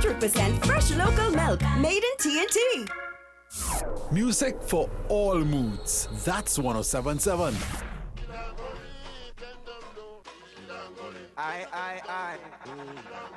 100% fresh local milk made in TNT. Music for all moods. That's 1077. I.